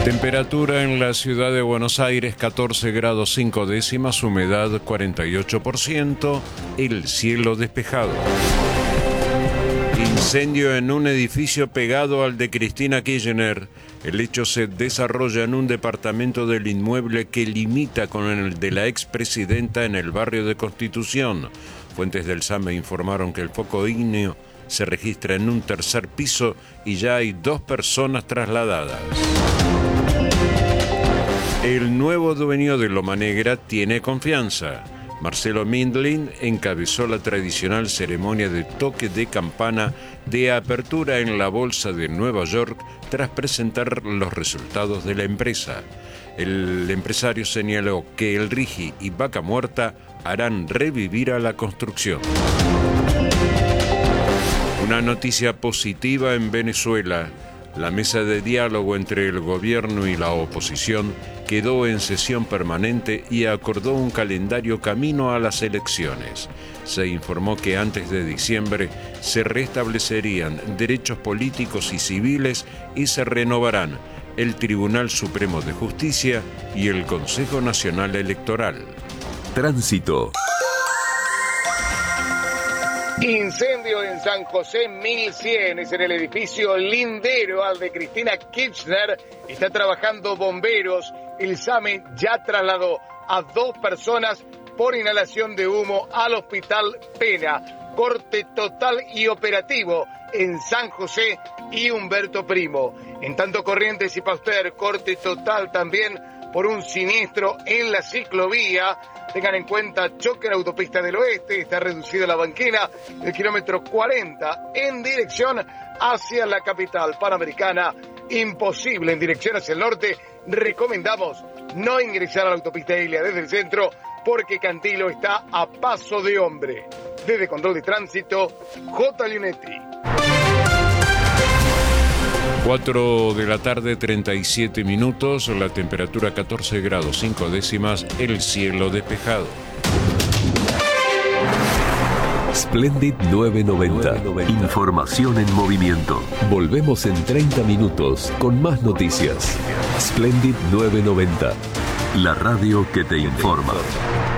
Temperatura en la ciudad de Buenos Aires, 14 grados 5 décimas, humedad 48%, el cielo despejado. Incendio en un edificio pegado al de Cristina Kirchner. El hecho se desarrolla en un departamento del inmueble que limita con el de la expresidenta en el barrio de Constitución. Fuentes del SAME informaron que el foco ígneo se registra en un tercer piso y ya hay 2 personas trasladadas. El nuevo dueño de Loma Negra tiene confianza. Marcelo Mindlin encabezó la tradicional ceremonia de toque de campana de apertura en la Bolsa de Nueva York tras presentar los resultados de la empresa. El empresario señaló que el Rigi y Vaca Muerta harán revivir a la construcción. Una noticia positiva en Venezuela. La mesa de diálogo entre el gobierno y la oposición quedó en sesión permanente y acordó un calendario camino a las elecciones. Se informó que antes de diciembre se restablecerían derechos políticos y civiles y se renovarán el Tribunal Supremo de Justicia y el Consejo Nacional Electoral. Tránsito. Incendio en San José 1100, es en el edificio lindero al de Cristina Kirchner. Está trabajando bomberos. El SAME ya trasladó a 2 personas por inhalación de humo al Hospital Pena. Corte total y operativo en San José y Humberto Primo. En tanto, Corrientes y Pasteur, corte total también por un siniestro en la ciclovía. Tengan en cuenta, choque en la autopista del oeste, está reducida la banquina del kilómetro 40 en dirección hacia la capital panamericana. Imposible en dirección hacia el norte. Recomendamos no ingresar a la autopista Ilia desde el centro porque Cantilo está a paso de hombre. Desde Control de Tránsito, J. Linetti. 4 de la tarde, 37 minutos, la temperatura 14 grados 5 décimas, el cielo despejado. Splendid 990. Información en movimiento. Volvemos en 30 minutos con más noticias. Splendid 990. La radio que te informa.